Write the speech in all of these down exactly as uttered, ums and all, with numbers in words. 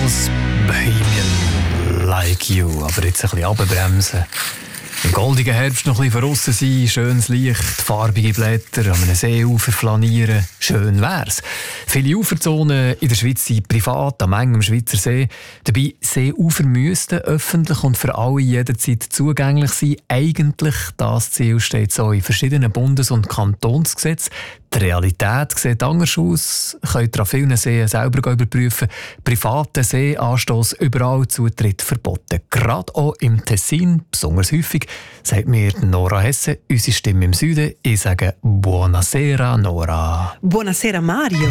das Bohemian Like You. Aber jetzt ein bisschen runterbremsen. Im goldigen Herbst noch ein bisschen draussen sein, schönes Licht, farbige Blätter, an einem Seeufer flanieren. Schön wär's. Viele Uferzonen in der Schweiz sind privat, am engen Schweizer See. Dabei, Seeufer müssten öffentlich und für alle jederzeit zugänglich sein. Eigentlich, das Ziel steht so in verschiedenen Bundes- und Kantonsgesetzen. Die Realität sieht anders aus. Könnt ihr an vielen Seen selber überprüfen. Privaten Seeanstoss überall Zutritt verboten. Gerade auch im Tessin, besonders häufig, sagt mir Nora Hesse, unsere Stimme im Süden. Ich sage Buonasera, Nora. Buonasera, Mario.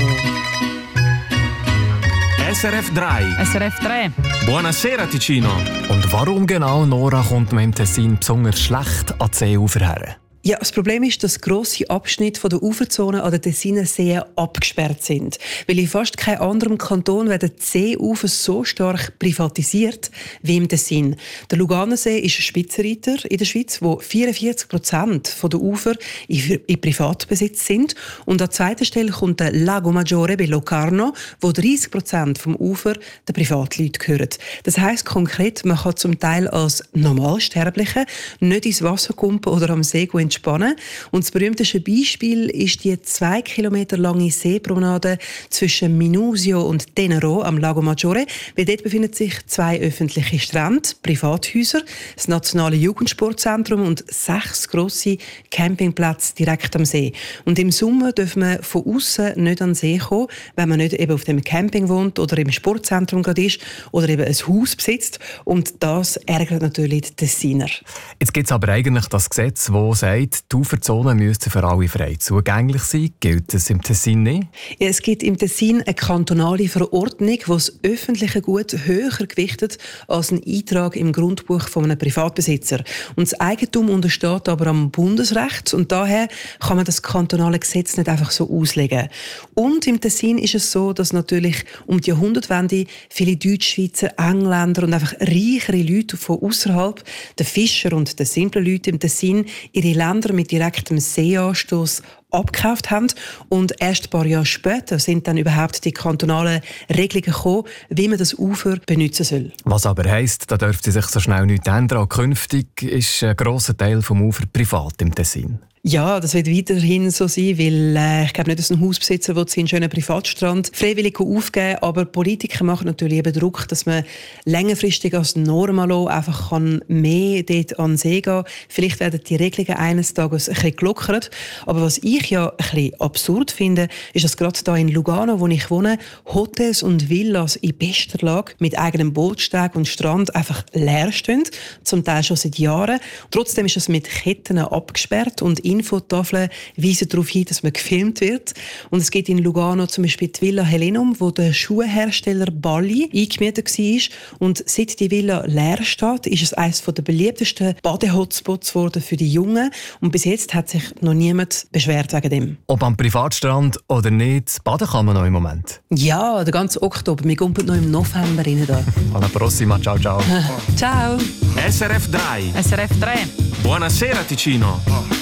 S R F drei. S R F drei. Buonasera, Ticino. Und warum genau, Nora, kommt man im Tessin besonders schlecht an die Seeufer her? Ja, das Problem ist, dass grosse Abschnitte der Uferzone an den Tessiner Seen abgesperrt sind. Weil in fast keinem anderen Kanton werden die Seeufer so stark privatisiert wie im Tessin. Der Luganersee ist ein Spitzenreiter in der Schweiz, wo vierundvierzig Prozent der Ufer in, in Privatbesitz sind. Und an zweiter Stelle kommt der Lago Maggiore bei Locarno, wo dreißig Prozent vom Ufer den Privatleuten gehören. Das heisst konkret, man kann zum Teil als Normalsterbliche nicht ins Wasser kumpen oder am See gehen entspannen. Und das berühmteste Beispiel ist die zwei Kilometer lange Seepromenade zwischen Minusio und Tenero am Lago Maggiore, weil dort befinden sich zwei öffentliche Strände, Privathäuser, das nationale Jugendsportzentrum und sechs grosse Campingplätze direkt am See. Und im Sommer dürfen wir von außen nicht an den See kommen, wenn man nicht eben auf dem Camping wohnt oder im Sportzentrum gerade ist oder eben ein Haus besitzt. Und das ärgert natürlich die Tessiner. Jetzt gibt es aber eigentlich das Gesetz, das sagt, die Uferzonen müssten für alle frei zugänglich sein. Gilt das im Tessin nicht? Ja, es gibt im Tessin eine kantonale Verordnung, die das öffentliche Gut höher gewichtet als ein Eintrag im Grundbuch von einem Privatbesitzer. Und das Eigentum untersteht aber am Bundesrecht und daher kann man das kantonale Gesetz nicht einfach so auslegen. Und im Tessin ist es so, dass natürlich um die Jahrhundertwende viele Deutschschweizer, Engländer und einfach reichere Leute von außerhalb, die Fischer und die simplen Leute im Tessin, ihre Länder mit direktem Seeanstoss abgekauft haben. Und erst ein paar Jahre später sind dann überhaupt die kantonalen Regelungen gekommen, wie man das Ufer benutzen soll. Was aber heisst, da dürfte sich so schnell nichts ändern. Künftig ist ein grosser Teil des Ufer privat im Tessin. Ja, das wird weiterhin so sein, weil äh, ich glaube nicht, dass ein Hausbesitzer will seinen schönen Privatstrand freiwillig aufgeben kann, aber Politiker machen natürlich eben Druck, dass man längerfristig als Normalo einfach kann mehr dort an den See gehen kann. Vielleicht werden die Regelungen eines Tages ein bisschen gelockert, aber was ich ja ein bisschen absurd finde, ist, dass gerade hier in Lugano, wo ich wohne, Hotels und Villas in bester Lage mit eigenem Bootssteg und Strand einfach leer stehen, zum Teil schon seit Jahren. Trotzdem ist es mit Ketten abgesperrt und Infotafeln weisen darauf hin, dass man gefilmt wird. Und es gibt in Lugano zum Beispiel die Villa Helenum, wo der Schuhhersteller Balli eingemietet war. Und seit die Villa leer steht, ist es eines der beliebtesten Badehotspots geworden für die Jungen. Und bis jetzt hat sich noch niemand beschwert wegen dem. Ob am Privatstrand oder nicht, baden kann man noch im Moment. Ja, den ganzen Oktober. Wir kommen noch im November rein. Da. Alla prossima, ciao ciao. Ciao. S R F drei. S R F drei. Buonasera, Ticino.